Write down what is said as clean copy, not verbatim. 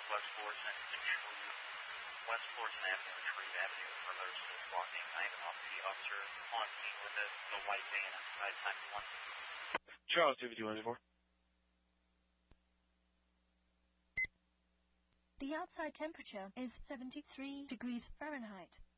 West Florissant Avenue and Shreve Avenue for motorcycles walking. I am an off-duty officer on scene with the white van outside time 1. Charles, 25104. The outside temperature is 73 degrees Fahrenheit.